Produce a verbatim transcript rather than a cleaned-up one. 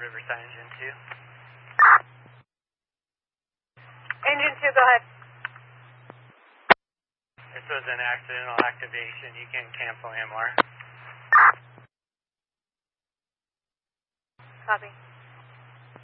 Riverside Engine two. Engine two, go ahead. This was an accidental activation. You can cancel A M R. Copy.